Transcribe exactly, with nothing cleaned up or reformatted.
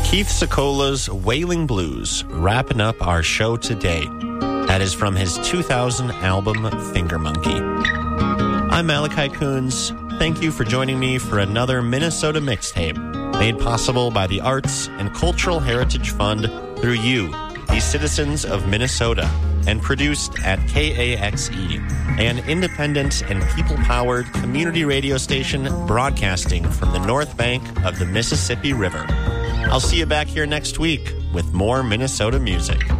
Keith Sikola's Wailing Blues, wrapping up our show today. That is from his two thousand album, Finger Monkey. I'm Malachi Coons. Thank you for joining me for another Minnesota mixtape, made possible by the Arts and Cultural Heritage Fund through you, the citizens of Minnesota, and produced at K A X E, an independent and people-powered community radio station broadcasting from the north bank of the Mississippi River. I'll see you back here next week with more Minnesota music.